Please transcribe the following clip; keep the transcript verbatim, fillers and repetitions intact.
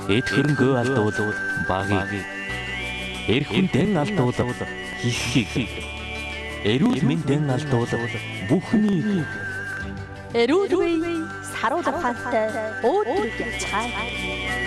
эд хөрөнгөө алдуул багийг, эрх хүндэн алдуул хихийг, эрүүл мэндэн алдуул бүхнийг, эрүүл үе саруул ухаантай өөдрөг явцгаая.